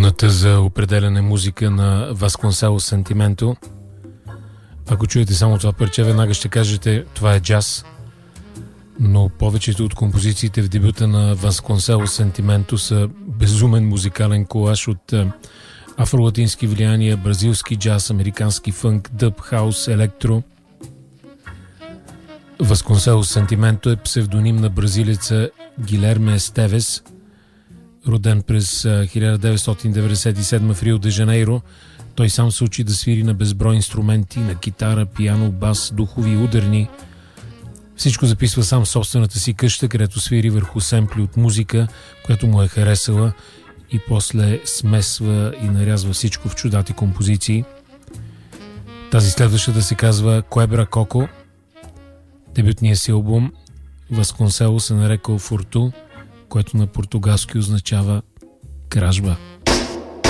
Модната за определяне музика на Васконселос Сентименто. Ако чуете само това парче, веднага ще кажете, това е джаз. Но повечето от композициите в дебюта на Васконселос Сентименто са безумен музикален колаж от афролатински влияния, бразилски джаз, американски фънк, дъб, хаус, електро. Васконселос Сентименто е псевдоним на бразилеца Гилерме Естевес, роден през 1997 в Рио де Жанейро. Той сам се учи да свири на безброй инструменти, на китара, пиано, бас, духови и ударни. Всичко записва сам в собствената си къща, където свири върху семпли от музика, която му е харесала, и после смесва и нарязва всичко в чудати композиции. Тази следващата се казва Quebra Coco. Дебютният си албум Васконселос се нарекал Форту, което на португалски означава кражба.